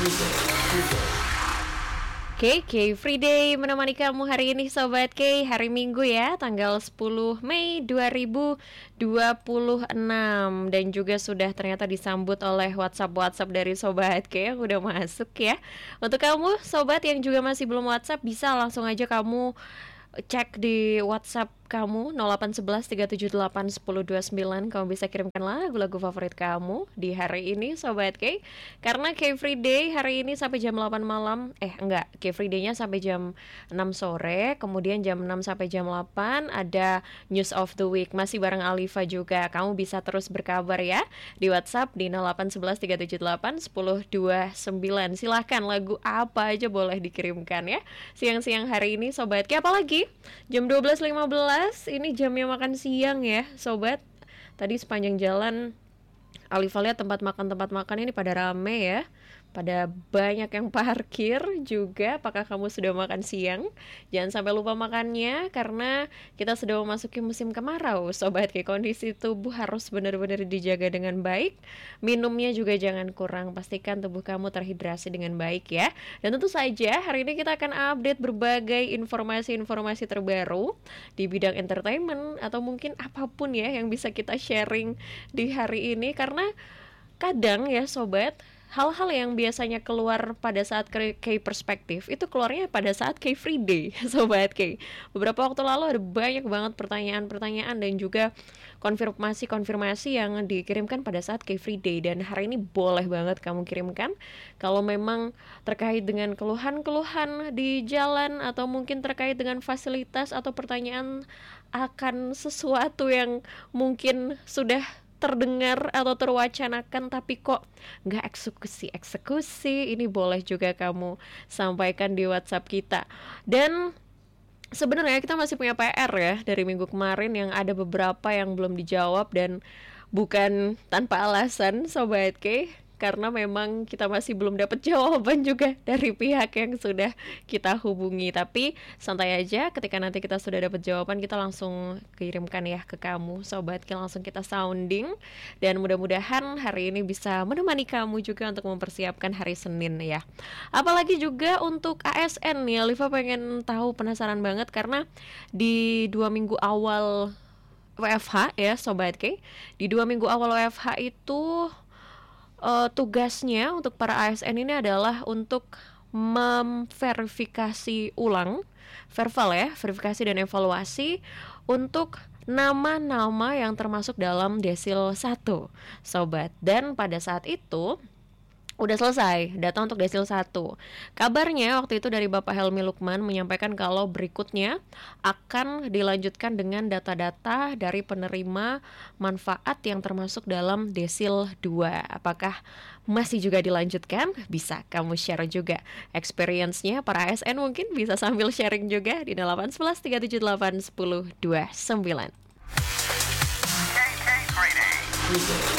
K Free Day menemani kamu hari ini Sobat K. Hari Minggu ya, tanggal 10 Mei 2026. Dan juga sudah ternyata disambut oleh WhatsApp dari Sobat K yang udah masuk ya. Untuk kamu Sobat yang juga masih belum WhatsApp, bisa langsung aja kamu cek di WhatsApp kamu 0811 378 1029. Kamu bisa kirimkan lagu-lagu favorit kamu di hari ini Sobat K. Karena K Free Day hari ini sampai jam 8 malam. K Free Day-nya sampai jam 6 sore. Kemudian jam 6 sampai jam 8 ada News of the Week. Masih bareng Alifa juga. Kamu bisa terus berkabar ya di WhatsApp di 0811 378 1029. Silahkan lagu apa aja boleh dikirimkan ya. Siang-siang hari ini Sobat K. Apalagi jam 12.15 ini jamnya makan siang ya Sobat. Tadi sepanjang jalan Alifa lihat tempat makan ini pada rame ya, pada banyak yang parkir juga. Apakah kamu sudah makan siang? Jangan sampai lupa makannya karena kita sudah memasuki musim kemarau Sobat. Kondisi tubuh harus benar-benar dijaga dengan baik. Minumnya juga jangan kurang. Pastikan tubuh kamu terhidrasi dengan baik ya. Dan tentu saja hari ini kita akan update berbagai informasi-informasi terbaru di bidang entertainment atau mungkin apapun ya yang bisa kita sharing di hari ini. Karena kadang ya Sobat, hal-hal yang biasanya keluar pada saat K perspektif itu keluarnya pada saat K Free Day Sobat K. Beberapa waktu lalu ada banyak banget pertanyaan-pertanyaan dan juga konfirmasi yang dikirimkan pada saat K Free Day. Dan hari ini boleh banget kamu kirimkan kalau memang terkait dengan keluhan-keluhan di jalan atau mungkin terkait dengan fasilitas atau pertanyaan akan sesuatu yang mungkin sudah terdengar atau terwacanakan tapi kok nggak eksekusi, ini boleh juga kamu sampaikan di WhatsApp kita. Dan sebenarnya kita masih punya PR ya dari minggu kemarin yang ada beberapa yang belum dijawab dan bukan tanpa alasan Sobat K, karena memang kita masih belum dapat jawaban juga dari pihak yang sudah kita hubungi. Tapi santai aja, ketika nanti kita sudah dapat jawaban kita langsung kirimkan ya ke kamu Sobat K, langsung kita sounding. Dan mudah-mudahan hari ini bisa menemani kamu juga untuk mempersiapkan hari Senin ya. Apalagi juga untuk ASN ya, Liva pengen tahu, penasaran banget karena di 2 minggu awal WFH ya Sobat K, di 2 minggu awal WFH itu tugasnya untuk para ASN ini adalah untuk memverifikasi ulang, verifikasi dan evaluasi untuk nama-nama yang termasuk dalam Desil 1 Sobat. Dan pada saat itu udah selesai data untuk Desil 1. Kabarnya waktu itu dari Bapak Helmi Lukman menyampaikan kalau berikutnya akan dilanjutkan dengan data-data dari penerima manfaat yang termasuk dalam Desil 2. Apakah masih juga dilanjutkan? Bisa kamu share juga experience-nya para ASN, mungkin bisa sambil sharing juga di 0811 378 1029.